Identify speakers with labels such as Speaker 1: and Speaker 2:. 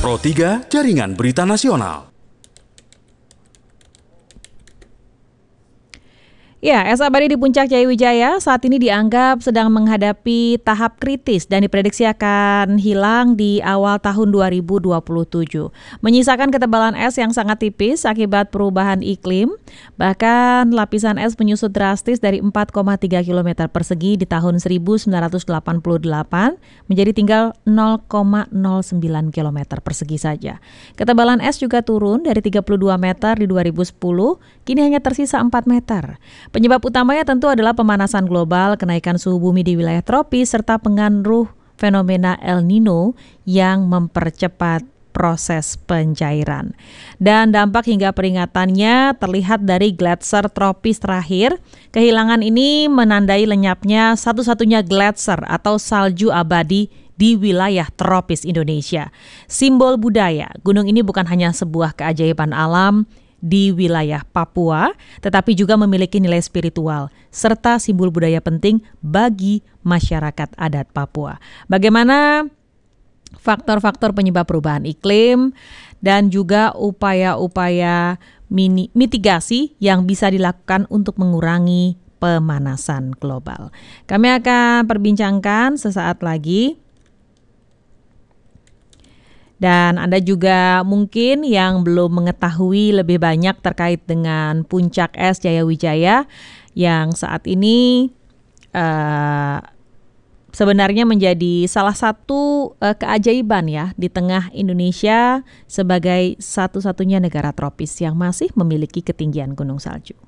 Speaker 1: Pro 3 Jaringan Berita Nasional.
Speaker 2: Ya, es abadi di Puncak Jayawijaya saat ini dianggap sedang menghadapi tahap kritis dan diprediksi akan hilang di awal tahun 2027. Menyisakan ketebalan es yang sangat tipis akibat perubahan iklim, bahkan lapisan es menyusut drastis dari 4,3 km persegi di tahun 1988 menjadi tinggal 0,09 km persegi saja. Ketebalan es juga turun dari 32 meter di 2010, kini hanya tersisa 4 meter. Penyebab utamanya tentu adalah pemanasan global, kenaikan suhu bumi di wilayah tropis, serta pengaruh fenomena El Nino yang mempercepat proses pencairan. Dan dampak hingga peringatannya terlihat dari gletser tropis terakhir. Kehilangan ini menandai lenyapnya satu-satunya gletser atau salju abadi di wilayah tropis Indonesia. Simbol budaya, gunung ini bukan hanya sebuah keajaiban alam di wilayah Papua, tetapi juga memiliki nilai spiritual serta simbol budaya penting bagi masyarakat adat Papua. Bagaimana faktor-faktor penyebab perubahan iklim dan juga upaya-upaya mitigasi yang bisa dilakukan untuk mengurangi pemanasan global. Kami akan perbincangkan sesaat lagi. Dan Anda juga mungkin yang belum mengetahui lebih banyak terkait dengan Puncak Es Jayawijaya yang saat ini sebenarnya menjadi salah satu keajaiban ya di tengah Indonesia sebagai satu-satunya negara tropis yang masih memiliki ketinggian gunung salju.